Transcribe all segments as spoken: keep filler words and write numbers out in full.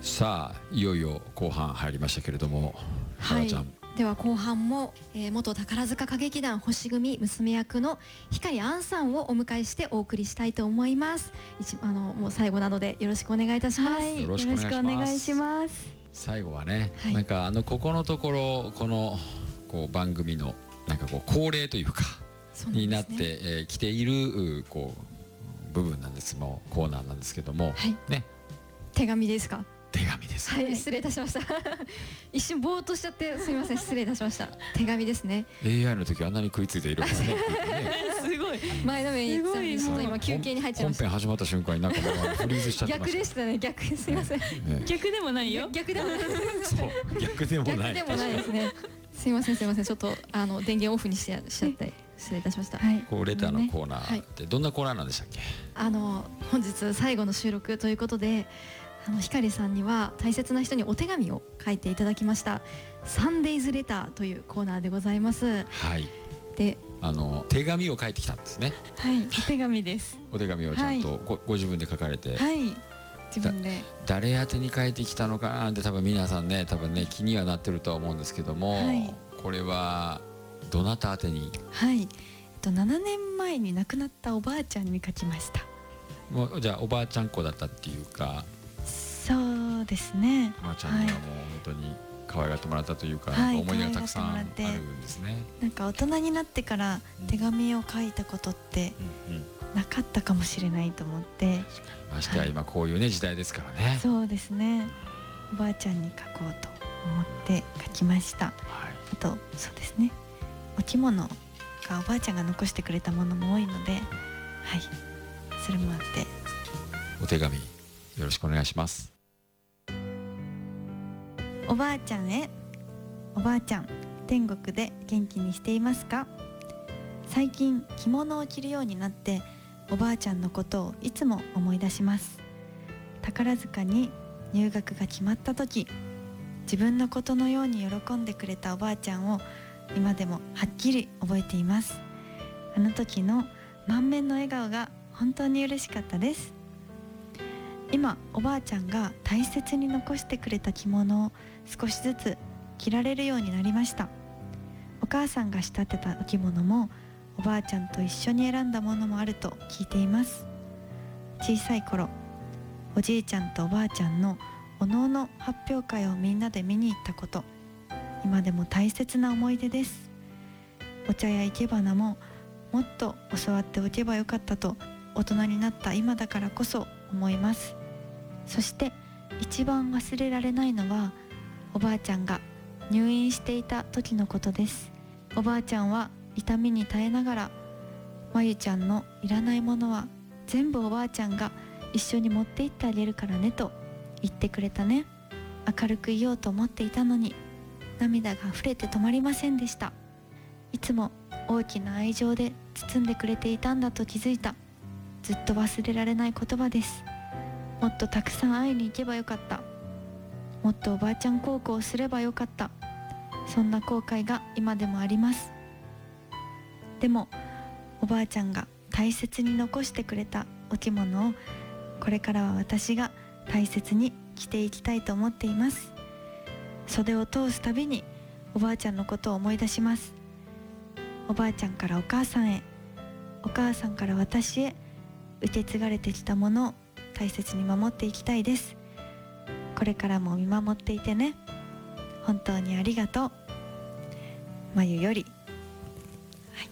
さあいよいよ後半入りましたけれども、はらちゃん、 では後半も、えー、元宝塚歌劇団星組娘役の光杏さんをお迎えしてお送りしたいと思います。一あのもう最後なのでよろしくお願いいたします。 はい、 よろしくお願いします。最後はね、はい、なんかあのここのところこのこう番組のなんかこう恒例というかになってき、ねえー、ているこう部分なんですもコーナーなんですけども、 はい、 ね、 手紙ですか。 手紙です。 はい、失礼いたしました一瞬ぼーっとしちゃってすみません、失礼いたしました。手紙ですね。 エーアイ の時あんなに食いついているからねすごい前のめりに言ってたんで、ちょっと今休憩に入っちゃいました。 本編始まった瞬間になんかもうフリーズしちゃってました。 逆でしたね、逆、すみません、ねね、逆でもないよ。 逆でもないそう逆でもない逆でもないですね。すみませんすみません、ちょっとあの電源オフにしちゃしちゃって失礼いたしました。 はい、 こうレターのコーナーってどんなコーナーなんでしたっけ。 あの本日最後の収録ということで、あの光さんには大切な人にお手紙を書いていただきましたサンデイズレターというコーナーでございます。 はい。 で、 あの手紙を書いてきたんですね。 はい、お手紙です。 お手紙をちゃんと ご,、はい、ご自分で書かれて、 はい、自分で誰宛てに書いてきたのかなって多分皆さんね多分ね気にはなってるとは思うんですけども、はい、これはどなた宛てに。 はい、えっとななねんまえに亡くなったおばあちゃんに書きました。 もうじゃあおばあちゃん子だったっていうか。 そうですね。 おばあちゃんにはもう本当に可愛がってもらったというか、はい、思い出がたくさんあるんですね。 なんか大人になってから手紙を書いたことってなかったかもしれないと思って、 ましてや今こういうね時代ですからね。 そうですね。おばあちゃんに書こうと思って書きました。はい、あとそうですね、お着物がおばあちゃんが残してくれたものも多いので、はい、それもあってお手紙よろしくお願いします。 おばあちゃんへ。おばあちゃん、天国で元気にしていますか？最近着物を着るようになっておばあちゃんのことをいつも思い出します。宝塚に入学が決まった時、自分のことのように喜んでくれたおばあちゃんを今でもはっきり覚えています。あの時の満面の笑顔が本当に嬉しかったです。今おばあちゃんが大切に残してくれた着物を少しずつ着られるようになりました。お母さんが仕立てたお着物もおばあちゃんと一緒に選んだものもあると聞いています。小さい頃、おじいちゃんとおばあちゃんのおのおの発表会をみんなで見に行ったこと、今でも大切な思い出です。お茶や生け花ももっと教わっておけばよかったと大人になった今だからこそ思います。そして一番忘れられないのはおばあちゃんが入院していた時のことです。おばあちゃんは痛みに耐えながら、まゆちゃんのいらないものは全部おばあちゃんが一緒に持って行ってあげるからねと言ってくれたね。明るく言おうと思っていたのに涙が溢れて止まりませんでした。いつも大きな愛情で包んでくれていたんだと気づいた。ずっと忘れられない言葉です。もっとたくさん会いに行けばよかった。もっとおばあちゃん孝行すればよかった。そんな後悔が今でもあります。でもおばあちゃんが大切に残してくれたお着物をこれからは私が大切に着ていきたいと思っています。袖を通すたびにおばあちゃんのことを思い出します。おばあちゃんからお母さんへ、お母さんから私へ受け継がれてきたものを大切に守っていきたいです。これからも見守っていてね。本当にありがとう。まゆより、はい、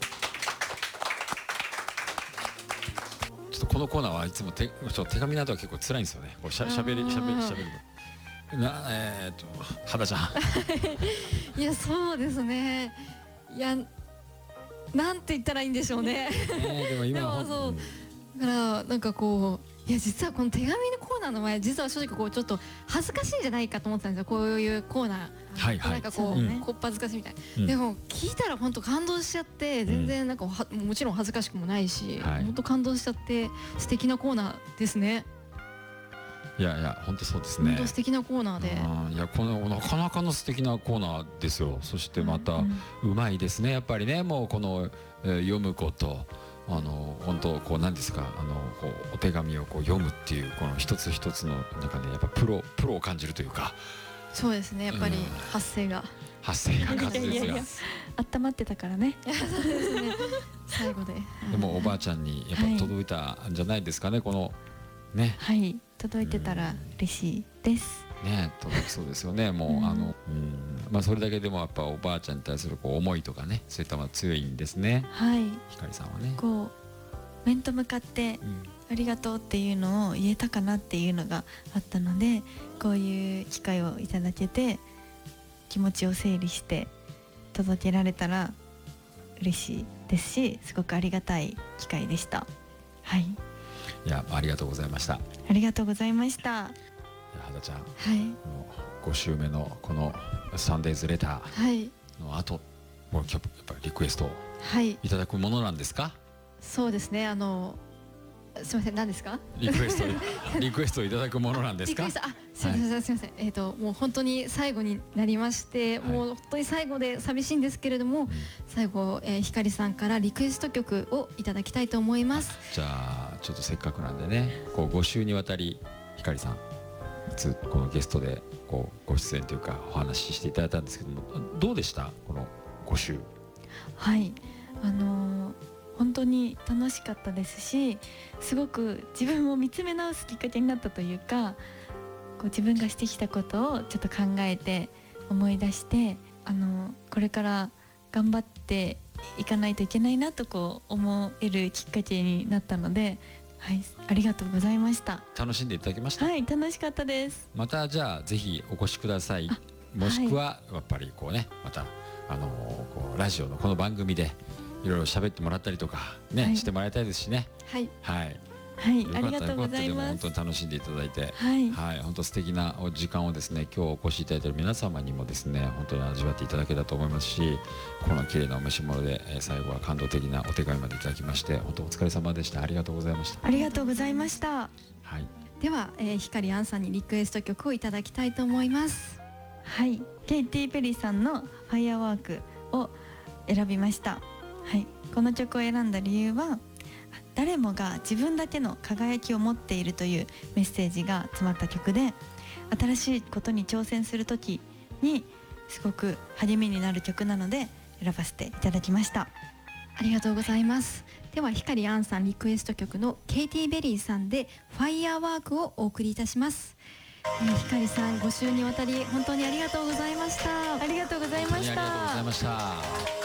ちょっとこのコーナーはいつも手ちょっと手紙などは結構辛いんですよね。こうしゃしゃべりしゃべりしゃべるのな、えー、っとはだちゃんいやそうですね、いやなんて言ったらいいんでしょうねでも今はそう、うん、だからなんかこう、いや実はこの手紙のコーナーの前、実は正直こうちょっと恥ずかしいんじゃないかと思ってたんですよ。こういうコーナー、はいはい、なんかこう、ね、こっぱずかしいみたいな、うん、でも聞いたら本当感動しちゃって、全然なんかはもちろん恥ずかしくもないし、はい、本当感動しちゃって素敵なコーナーですね。 いやいや本当そうですね。 本当素敵なコーナーで、 あ、いやこのなかなかの素敵なコーナーですよ。そしてまたうまいですね、やっぱりね。もうこの、えー、読むことあの本当こう何ですか、あのこうお手紙をこう読むっていうこの一つ一つの中でやっぱプロプロを感じるというか。 そうですね、やっぱり発声が、うん、 発声が滑舌がいやいやいや温まってたからねそうですね最後ででもおばあちゃんにやっぱ届いたんじゃないですかね、はい、このね、 はい届いてたら嬉しいですね、届きそうですよね。もう、うん、あの、うん、まあそれだけでもやっぱおばあちゃんに対するこう思いとかね、そういったもの強いんですね。 はい。 ひかりさんはね。 こう面と向かって、うん、ありがとうっていうのを言えたかなっていうのがあったので、こういう機会をいただけて気持ちを整理して届けられたら嬉しいですし、すごくありがたい機会でした。はい。 いや、ありがとうございました。ありがとうございました。 はだちゃん、 はい、 このご週目のこのサンデーズレターの後、はい、もうやっぱりリクエストをいただくものなんですか？はい、 そうですね、あのすみません、何ですか？ リクエストリクエストいただくものなんですか？ リクエスト、あ、すみません、はい、すみません、えっ、ー、ともう本当に最後になりまして、はい、もう本当に最後で寂しいんですけれども、うん、最後、えー、ひかりさんからリクエスト曲をいただきたいと思います。 じゃあちょっとせっかくなんでね、こうご週にわたりひかりさんこのゲストでこうご出演というかお話ししていただいたんですけども、どうでしたこのご週？ はい、あのー、本当に楽しかったですし、すごく自分を見つめ直すきっかけになったというか、こう自分がしてきたことをちょっと考えて思い出して、あのー、これから頑張っていかないといけないなとこう思えるきっかけになったので、はい、ありがとうございました。 楽しんでいただけました？ はい、楽しかったです。 またじゃあぜひお越しください。もしくはやっぱりこうね、またあのー、こうラジオのこの番組でいろいろ喋ってもらったりとかね、はい、してもらいたいですしね。 はいはいはい、ありがとうございます。 本当に楽しんでいただいて、 はい、 はい、本当素敵なお時間をですね、今日お越しいただいている皆様にもですね、本当に味わっていただけたと思いますし、この綺麗なお召し物で、えー、最後は感動的なお手紙までいただきまして、本当お疲れ様でした。ありがとうございました。 ありがとうございました。はい。 では、えー、ひかりあんさんにリクエスト曲をいただきたいと思います。 はい、ケイティ・ペリーさんのファイヤーワークを選びました。はい、この曲を選んだ理由は、誰もが自分だけの輝きを持っているというメッセージが詰まった曲で、新しいことに挑戦するときにすごく励みになる曲なので選ばせていただきました。 ありがとうございます。ではひかりあんさんリクエスト曲のケイティ・ベリーさんでファイヤーワークをお送りいたします。えー、ひかりさんご週にわたり本当にありがとうございました。 ありがとうございました。 ありがとうございました。